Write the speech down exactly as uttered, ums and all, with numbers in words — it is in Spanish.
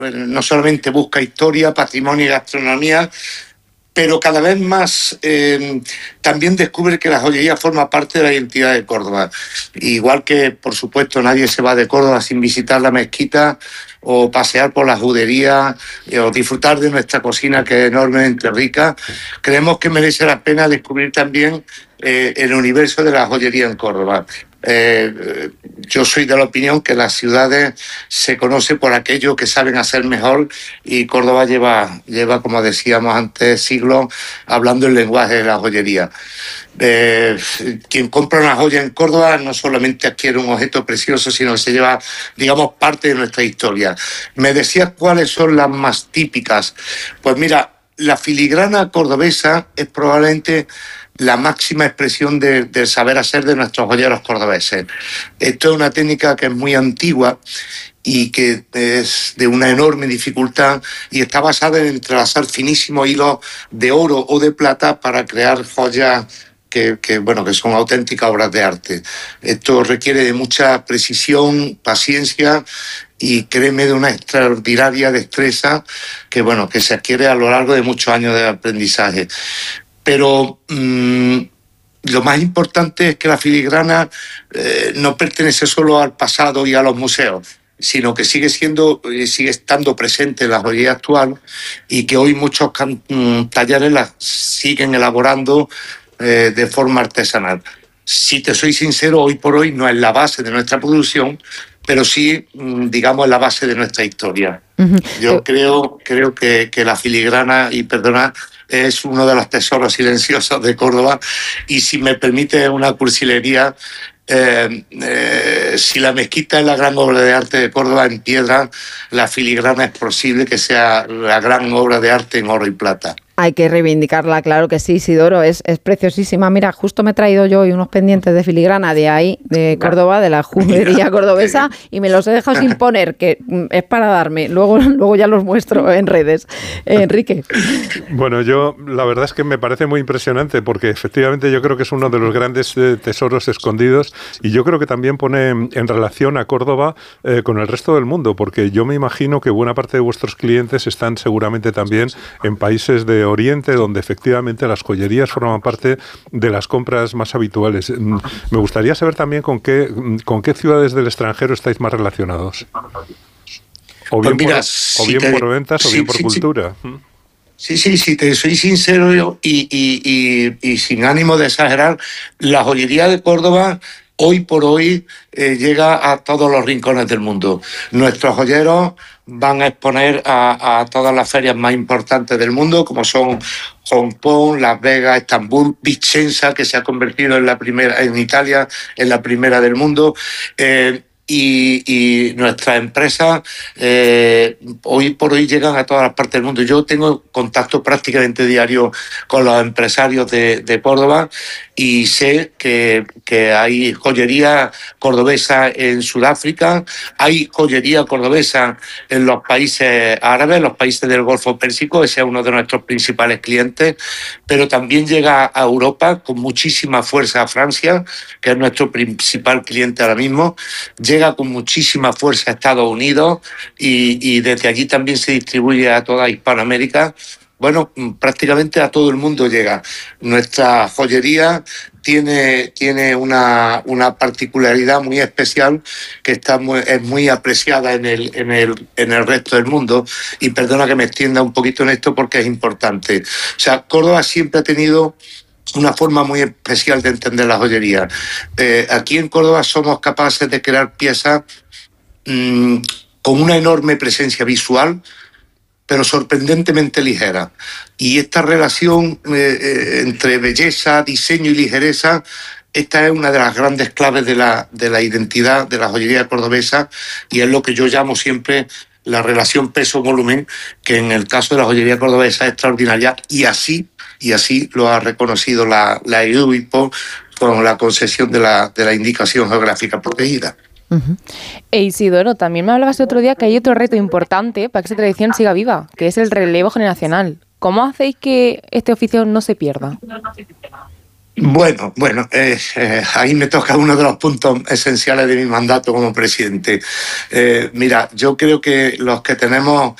no solamente busca historia, patrimonio y gastronomía, pero cada vez más eh, también descubre que la joyería forma parte de la identidad de Córdoba. Igual que, por supuesto, nadie se va de Córdoba sin visitar la mezquita o pasear por las juderías eh, o disfrutar de nuestra cocina, que es enormemente rica, creemos que merece la pena descubrir también eh, el universo de la joyería en Córdoba. Eh, yo soy de la opinión que las ciudades se conocen por aquello que saben hacer mejor, y Córdoba lleva, lleva como decíamos antes, siglos hablando el lenguaje de la joyería. Eh, quien compra una joya en Córdoba no solamente adquiere un objeto precioso, sino que se lleva, digamos, parte de nuestra historia. Me decías cuáles son las más típicas. Pues mira, la filigrana cordobesa es probablemente la máxima expresión de, del saber hacer de nuestros joyeros cordobeses. Esto es una técnica que es muy antigua y que es de una enorme dificultad, y está basada en entrelazar finísimos hilos de oro o de plata para crear joyas que, que, bueno, que son auténticas obras de arte. Esto requiere de mucha precisión, paciencia y, créeme, de una extraordinaria destreza que, bueno, que se adquiere a lo largo de muchos años de aprendizaje. Pero mmm, lo más importante es que la filigrana eh, no pertenece solo al pasado y a los museos, sino que sigue siendo, sigue estando presente en la joyería actual, y que hoy muchos can, talleres la siguen elaborando eh, de forma artesanal. Si te soy sincero, hoy por hoy no es la base de nuestra producción, pero sí, digamos, es la base de nuestra historia. Uh-huh. Yo creo, creo que, que la filigrana, y perdona, es uno de los tesoros silenciosos de Córdoba, y si me permite una cursilería, eh, eh, si la mezquita es la gran obra de arte de Córdoba en piedra, la filigrana es posible que sea la gran obra de arte en oro y plata. Hay que reivindicarla, claro que sí, Isidoro, es, es preciosísima. Mira, justo me he traído yo hoy unos pendientes de filigrana de ahí, de Córdoba, de la judería cordobesa, y me los he dejado sin poner, que es para darme. Luego, luego ya los muestro en redes. Eh, Enrique. Bueno, yo la verdad es que me parece muy impresionante, porque efectivamente yo creo que es uno de los grandes eh, tesoros escondidos, y yo creo que también pone en relación a Córdoba eh, con el resto del mundo, porque yo me imagino que buena parte de vuestros clientes están seguramente también en países de Oriente, donde efectivamente las joyerías forman parte de las compras más habituales. Me gustaría saber también con qué, con qué ciudades del extranjero estáis más relacionados. O bien, pues mira, por, si o bien te, por ventas, sí, o bien por sí, cultura. Sí, sí, sí, te soy sincero yo, y, y, y, y sin ánimo de exagerar, la joyería de Córdoba hoy por hoy eh, llega a todos los rincones del mundo. Nuestros joyeros van a exponer a, a todas las ferias más importantes del mundo, como son Hong Kong, Las Vegas, Estambul, Vicenza, que se ha convertido en la primera en Italia, en la primera del mundo. Eh, Y, y nuestras empresas eh, hoy por hoy llegan a todas las partes del mundo. Yo tengo contacto prácticamente diario con los empresarios de, de Córdoba, y sé que, que hay joyería cordobesa en Sudáfrica, hay joyería cordobesa en los países árabes, los países del Golfo Pérsico, ese es uno de nuestros principales clientes, pero también llega a Europa con muchísima fuerza a Francia, que es nuestro principal cliente ahora mismo, llega con muchísima fuerza a Estados Unidos, y, y desde allí también se distribuye a toda Hispanoamérica. Bueno, prácticamente a todo el mundo llega. Nuestra joyería tiene, tiene una, una particularidad muy especial, que está muy, es muy apreciada en el, en, el, en el resto del mundo, y perdona que me extienda un poquito en esto porque es importante. O sea, Córdoba siempre ha tenido una forma muy especial de entender la joyería. Eh, aquí en Córdoba somos capaces de crear piezas mmm, con una enorme presencia visual, pero sorprendentemente ligera. Y esta relación eh, eh, entre belleza, diseño y ligereza, esta es una de las grandes claves de la, de la identidad de la joyería cordobesa, y es lo que yo llamo siempre la relación peso-volumen, que en el caso de la joyería cordobesa es extraordinaria, y así, y así lo ha reconocido la, la E U I P O con la concesión de la, de la indicación geográfica protegida. Uh-huh. E Isidoro, también me hablabas el otro día que hay otro reto importante para que esa tradición siga viva, que es el relevo generacional. ¿Cómo hacéis que este oficio no se pierda? Bueno, bueno, eh, eh, ahí me toca uno de los puntos esenciales de mi mandato como presidente. Eh, mira, yo creo que los que tenemos